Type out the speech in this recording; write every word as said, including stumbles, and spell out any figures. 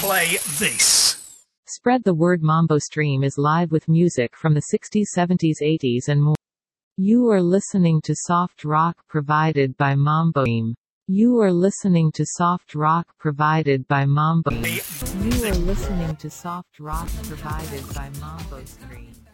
play this. Spread the word. Mambo Stream is live with music from the sixties, seventies, eighties and more. You are listening to soft rock provided by Mambo Stream. You are listening to soft rock provided by Mambo. You are listening to soft rock provided by Mambo Stream.